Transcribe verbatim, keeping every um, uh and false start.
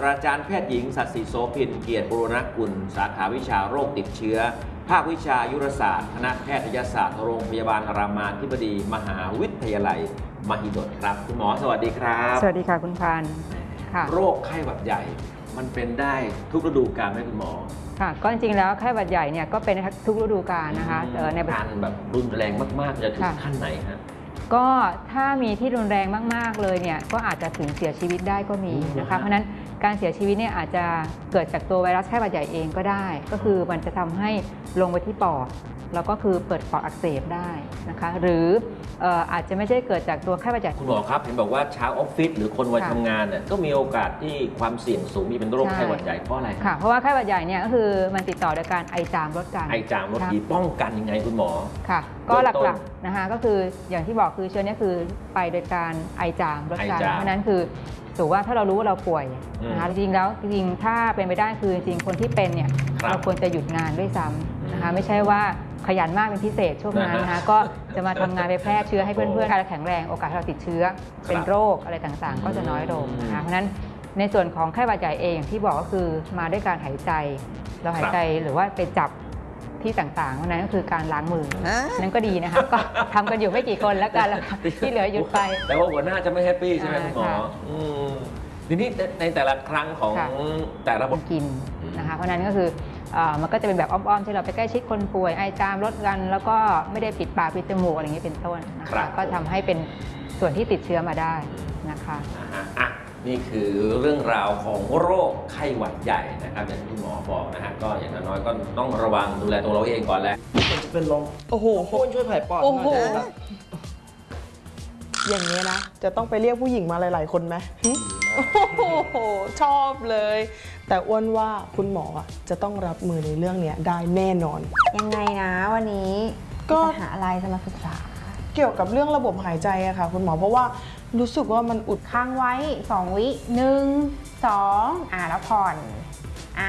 ตราจารย์แพทย์หญิงสัตย์ศรีโสภินเกียรติบุรณกุลสาขาวิชาโรคติดเชื้อภาควิชายุรศาสตร์คณะแพทยศาสตร์โรงพยาบาลรามาธิบดีมหาวิทยาลัยมหิดลครับคุณหมอสวัสดีครับสวัสดีค่ะคุณพานค่ะโรคไข้หวัดใหญ่มันเป็นได้ทุกฤดูกาลไหมคุณหมอค่ะก็จริงๆแล้วไข้หวัดใหญ่เนี่ยก็เป็นทุกฤดูกาลนะคะในการแบบรุนแรงมากๆจะถึงขั้นไหนฮะก็ถ้ามีที่รุนแรงมากๆเลยเนี่ยก็อาจจะถึงเสียชีวิตได้ก็มีนะคะเพราะนั้นการเสียชีวิตเนี่ยอาจจะเกิดจากตัวไวรัสไข้หวัดใหญ่เองก็ได้ก็คือมันจะทำให้ลงไปที่ปอดแล้วก็คือเปิดปอดอักเสบได้นะคะหรืออาจจะไม่ใช่เกิดจากตัวไข้หวัดใหญ่คุณหมอครับเห็นบอกว่าชาวออฟฟิศหรือคนวัยทำงานเนี่ยก็มีโอกาสที่ความเสี่ยงสูงมีเป็นโรคไข้หวัดใหญ่เพราะอะไรค่ะเพราะว่าไข้หวัดใหญ่เนี่ยก็คือมันติดต่อโดยการไอจามลดกันไอจามลดดีป้องกันยังไงคุณหมอค่ะก็หลักๆนะคะก็คืออย่างที่บอกคือเชื้อนี้คือไปโดยการไอจามลดกันเพราะนั้นคือถือว่าถ้าเรารู้ว่าเราป่วยนะคะจริงๆแล้วจริงๆถ้าเป็นไปได้คือจริงคนที่เป็นเนี่ยเราควรจะหยุดงานด้วยซ้ำนะคะไม่ใช่ว่าขยันมากเป็นพิเศษช่วงนั้นนะคะก็จะมาทำงานไปแพร่เชื้อให้เพื่อนๆการแข็งแรงโอกาสที่เราติดเชื้อเป็นโรคอะไรต่างๆก็จะน้อยลงนะคะเพราะฉะนั้นในส่วนของไข้หวัดใหญ่เองที่บอกก็คือมาด้วยการหายใจเราหายใจหรือว่าไปจับที่ต่างๆเพราะนั้นก็คือการล้างมือนั้นก็ดีนะคะก็ทำกันอยู่ไม่กี่คนแล้วกันแล้วที่เหลือหยุดไปแต่ว่าหัวหน้าจะไม่แฮปปี้ใช่ไหมคุณหมอทีนี้ในแต่ละครั้งของแต่ละคนกินนะคะเพราะนั้นก็คือมันก็จะเป็นแบบอ้อมๆที่เราไปใกล้ชิดคนป่วยไอจามลดกันแล้วก็ไม่ได้ปิดปากปิดจมูกอะไรอย่างนี้เป็นต้นนะคะก็ทำให้เป็นส่วนที่ติดเชื้อมาได้นะคะนี่คือเรื่องราวของโรคไข้หวัดใหญ่นะครับอย่างที่หมอบอกนะฮะก็อย่างน้อยก็ต้องระวังดูแลตัวเราเองก่อนแหละเป็นลมโอ้โหคุณช่วยผายปอดโอ้โหอย่างนี้นะจะต้องไปเรียกผู้หญิงมาหลายๆคนไหมโอ้โหชอบเลยแต่อ้วนว่าคุณหมอจะต้องรับมือในเรื่องนี้ได้แน่นอนยังไงนะวันนี้ก็หาอะไรจะมาศึกษาเกี่ยวกับเรื่องระบบหายใจอะค่ะคุณหมอเพราะว่ารู้สึกว่ามันอุดค้างไว้สองวิหนึ่งสองอ่าแล้วผ่อน